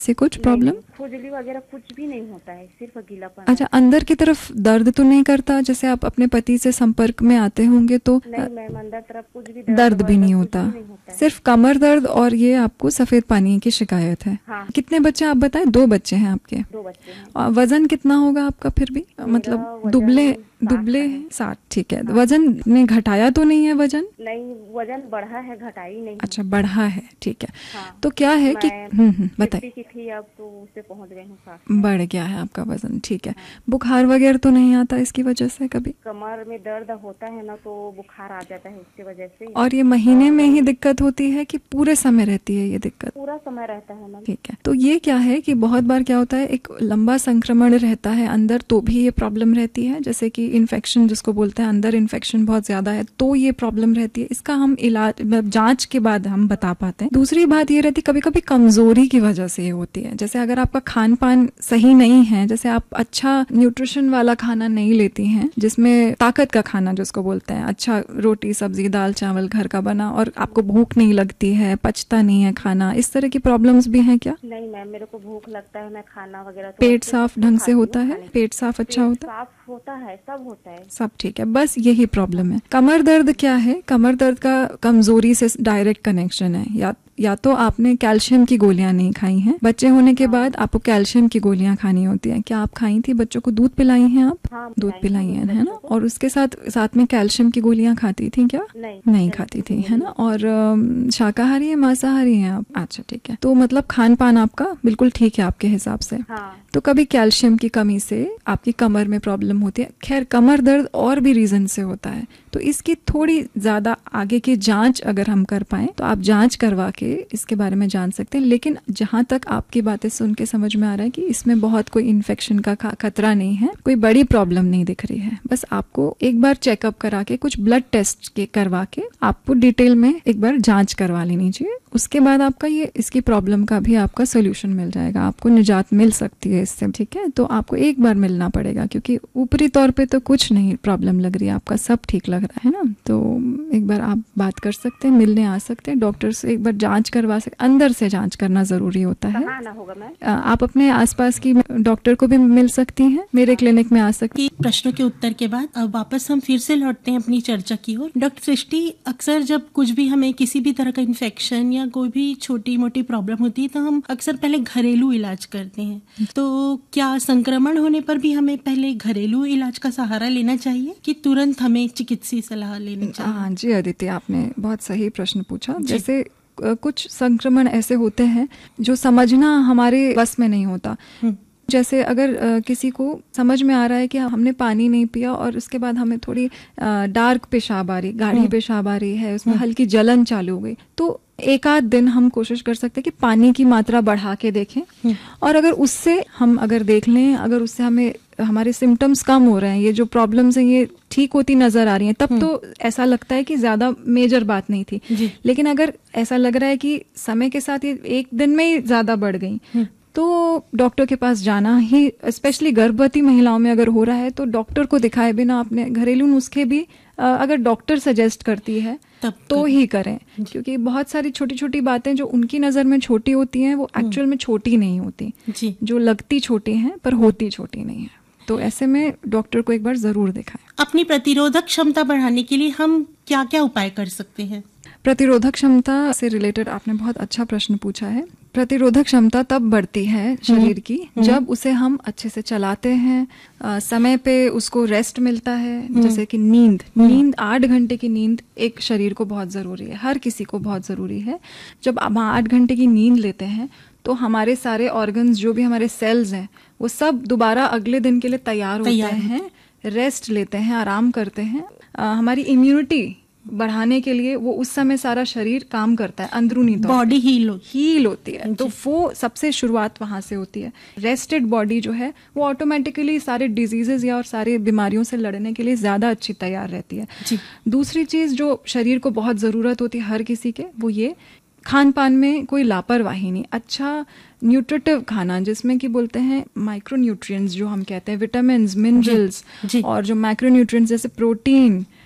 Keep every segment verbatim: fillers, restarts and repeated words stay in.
से कुछ प्रॉब्लम? खुजली वगैरह कुछ भी नहीं होता है, सिर्फ गीलापन। अच्छा, अंदर की तरफ दर्द तो नहीं करता? जैसे आप अपने पति से संपर्क में आते होंगे तो नहीं मैम, अंदर तरफ कुछ भी दर्द, दर्द भी नहीं कुछ होता, भी नहीं होता है। सिर्फ कमर दर्द और ये आपको सफेद पानी की शिकायत है। हाँ। कितने बच्चे आप बताएं? दो बच्चे हैं आपके? दो बच्चे हैं। और वजन कितना होगा आपका फिर भी? मतलब दुबले दुबले साठ? ठीक है। वजन ने घटाया तो नहीं है? वजन नहीं, वजन बढ़ा है, घटाई नहीं। अच्छा, बढ़ा है, ठीक है। हाँ। तो क्या है कि हम्म बताइए। की थी अब तो उससे पहुंच गई हूँ साठ। बढ़ गया है आपका वजन, ठीक है। बुखार वगैरह तो नहीं आता इसकी वजह से कभी? कमर में दर्द होता है ना तो बुखार आ जाता है उसकी वजह से। और ये महीने में ही दिक्कत होती है कि पूरे समय रहती है ये दिक्कत? पूरा समय रहता है मैम। ठीक है। तो ये क्या है कि बहुत बार क्या होता है, एक लंबा संक्रमण रहता है अंदर तो भी ये प्रॉब्लम रहती है। जैसे कि इन्फेक्शन जिसको बोलते हैं, अंदर इन्फेक्शन बहुत ज्यादा है तो ये प्रॉब्लम रहती है। इसका हम इलाज जांच के बाद हम बता पाते हैं। दूसरी बात ये रहती है कभी कभी कमजोरी की वजह से ये होती है। जैसे अगर आपका खान पान सही नहीं है, जैसे आप अच्छा न्यूट्रिशन वाला खाना नहीं लेती हैं, जिसमें ताकत का खाना जिसको बोलते हैं, अच्छा रोटी सब्जी दाल चावल घर का बना, और आपको भूख नहीं लगती है, पचता नहीं है खाना, इस तरह की प्रॉब्लम्स भी हैं क्या? नहीं मैम, मेरे को भूख लगता है, मैं खाना वगैरह तो पेट साफ ढंग से होता है? पेट साफ अच्छा होता है? साफ होता है, सब होता है, सब ठीक है, बस यही प्रॉब्लम है। कमर दर्द क्या है? कमर दर्द का कमजोरी से डायरेक्ट कनेक्शन है। या या तो आपने कैल्शियम की गोलियां नहीं खाई हैं। बच्चे होने के बाद आपको कैल्शियम की गोलियां खानी होती हैं। क्या आप खाई थी? बच्चों को दूध पिलाई हैं आप? हाँ, दूध पिलाई है, है ना? और उसके साथ साथ में कैल्शियम की गोलियां खाती थी क्या? नहीं, नहीं खाती थी, है ना? और अम, शाकाहारी है मांसाहारी हैं आप? अच्छा, ठीक है। तो मतलब खान पान आपका बिल्कुल ठीक है आपके हिसाब से। हाँ। तो कभी कैल्शियम की कमी से आपकी कमर में प्रॉब्लम होती है। खैर, कमर दर्द और भी रीजन से होता है, तो इसकी थोड़ी ज्यादा आगे की जांच अगर हम कर पाए तो आप जांच करवा के इसके बारे में जान सकते हैं। लेकिन जहां तक आपकी बातें सुन के समझ में आ रहा है कि इसमें बहुत कोई इन्फेक्शन का खतरा नहीं है, कोई बड़ी प्रॉब्लम नहीं दिख रही है। बस आपको एक बार चेकअप करा के कुछ ब्लड टेस्ट के करवा के आपको डिटेल में एक बार जांच करवा लेनी चाहिए। उसके बाद आपका ये इसकी प्रॉब्लम का भी आपका सोल्यूशन मिल जाएगा, आपको निजात मिल सकती है इससे, ठीक है? तो आपको एक बार मिलना पड़ेगा, क्योंकि ऊपरी तौर पे तो कुछ नहीं प्रॉब्लम लग रही है, आपका सब ठीक लग रहा है ना। तो एक बार आप बात कर सकते हैं, मिलने आ सकते हैं डॉक्टर से, एक बार जांच करवा सकते। अंदर से जांच करना जरूरी होता है। कहाँ आना होगा मैम? आप अपने आसपास की डॉक्टर को भी मिल सकती हैं, मेरे क्लिनिक में आ सकती। प्रश्नों के उत्तर के बाद अब वापस हम फिर से लौटते हैं अपनी चर्चा की ओर। डॉक्टर सृष्टि, अक्सर जब कुछ भी हमें किसी भी तरह का इन्फेक्शन या कोई भी छोटी मोटी प्रॉब्लम होती है तो हम अक्सर पहले घरेलू इलाज करते हैं। तो क्या संक्रमण होने पर भी हमें पहले घरेलू इलाज का सहारा लेना चाहिए कि तुरंत हमें चिकित्सीय सलाह लेनी चाहिए? हाँ जी अदिति, आपने बहुत सही प्रश्न पूछा। जैसे कुछ संक्रमण ऐसे होते हैं जो समझना हमारे बस में नहीं होता। जैसे अगर आ, किसी को समझ में आ रहा है कि हमने पानी नहीं पिया और उसके बाद हमें थोड़ी आ, डार्क पेशाब आ रही, गाढ़ी पेशाब आ रही है, उसमें हल्की जलन चालू हो गई, तो एक आध दिन हम कोशिश कर सकते हैं कि पानी की मात्रा बढ़ा के देखें। और अगर उससे हम अगर देख लें, अगर उससे हमें हमारे सिम्टम्स कम हो रहे हैं, ये जो प्रॉब्लम्स हैं ये ठीक होती नजर आ रही हैं, तब तो ऐसा लगता है कि ज्यादा मेजर बात नहीं थी। लेकिन अगर ऐसा लग रहा है कि समय के साथ ये एक दिन में ही ज्यादा बढ़ गई, तो डॉक्टर के पास जाना ही, स्पेशली गर्भवती महिलाओं में अगर हो रहा है तो डॉक्टर को दिखाए बिना अपने घरेलू नुस्खे भी अगर डॉक्टर सजेस्ट करती है तब तो ही करें। क्योंकि बहुत सारी छोटी छोटी बातें जो उनकी नजर में छोटी होती हैं वो एक्चुअल में छोटी नहीं होती, जो लगती छोटी हैं पर होती छोटी नहीं है। तो ऐसे में डॉक्टर को एक बार जरूर दिखाएं। अपनी प्रतिरोधक क्षमता बढ़ाने के लिए हम क्या क्या उपाय कर सकते हैं? प्रतिरोधक क्षमता से रिलेटेड आपने बहुत अच्छा प्रश्न पूछा है। प्रतिरोधक क्षमता तब बढ़ती है शरीर की जब उसे हम अच्छे से चलाते हैं, आ, समय पे उसको रेस्ट मिलता है। जैसे कि नींद नींद आठ घंटे की नींद एक शरीर को बहुत जरूरी है, हर किसी को बहुत जरूरी है। जब हम आठ घंटे की नींद लेते हैं तो हमारे सारे ऑर्गन्स, जो भी हमारे सेल्स हैं, वो सब दोबारा अगले दिन के लिए तैयार होते हैं, रेस्ट लेते हैं, आराम करते हैं। आ, हमारी इम्यूनिटी बढ़ाने के लिए वो उस समय सारा शरीर काम करता है, अंदरूनी तौर बॉडी हील हील होती है। तो वो सबसे शुरुआत वहां से होती है। रेस्टेड बॉडी जो है वो ऑटोमेटिकली सारे डिजीजेस या और सारी बीमारियों से लड़ने के लिए ज्यादा अच्छी तैयार रहती है। दूसरी चीज जो शरीर को बहुत जरूरत होती है हर किसी के, वो ये खान पान में कोई लापरवाही नहीं, अच्छा न्यूट्रिटिव खाना, जिसमें कि बोलते हैं माइक्रो न्यूट्रिएंट्स जो हम कहते हैं, विटामिन्स, मिनरल्स, और जो मैक्रो न्यूट्रिएंट्स जैसे प्रोटीन,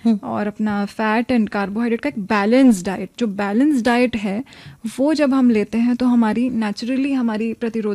और अपना फैट एंड कार्बोहाइड्रेट का एक बैलेंस डाइट, जो बैलेंस डाइट है वो जब हम लेते हैं तो हमारी नेचुरली हमारी प्रतिरोधक